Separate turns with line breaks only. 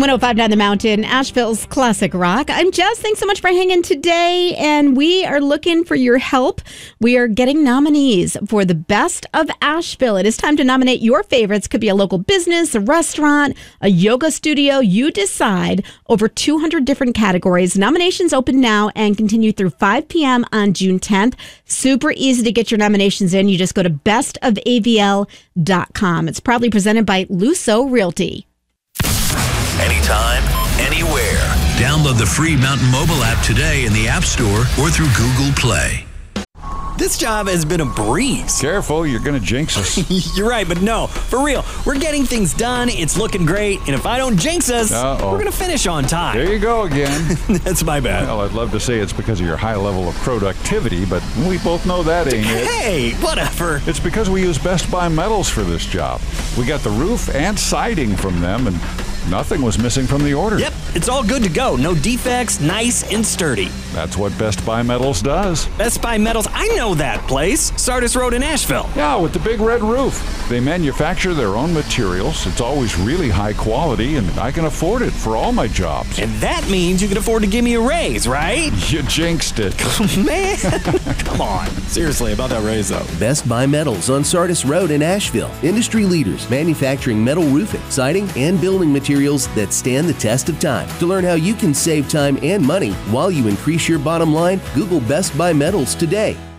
105.9 The Mountain, Asheville's classic rock. I'm Jess. Thanks so much for hanging today. And we are looking for your help. We are getting nominees for the Best of Asheville. It is time to nominate your favorites. Could be a local business, a restaurant, a yoga studio. You decide. Over 200 different categories. Nominations open now and continue through 5 p.m. on June 10th. Super easy to get your nominations in. You just go to bestofavl.com. It's proudly presented by Luso Realty.
Anytime, anywhere. Download the free Mountain Mobile app today in the App Store or through Google Play.
This job has been a breeze.
Careful, you're going to jinx us.
You're right, but no, for real. We're getting things done. It's looking great. And if I don't jinx us, we're going to finish on time.
There you go again.
That's my bad.
Well, I'd love to say it's because of your high level of productivity, but we both know that ain't it.
Hey, whatever.
It's because we use Best Buy Metals for this job. We got the roof and siding from them, and nothing was missing from the order.
Yep, it's all good to go. No defects, nice and sturdy.
That's what Best Buy Metals does.
Best Buy Metals, I know that place. Sardis Road in Asheville.
Yeah, with the big red roof. They manufacture their own materials. It's always really high quality, and I can afford it for all my jobs.
And that means you can afford to give me a raise, right?
You jinxed it.
Man, come on. Seriously, about that raise, though.
Best Buy Metals on Sardis Road in Asheville. Industry leaders manufacturing metal roofing, siding, and building materials that stand the test of time. To learn how you can save time and money while you increase your bottom line, Google Best Buy Metals today.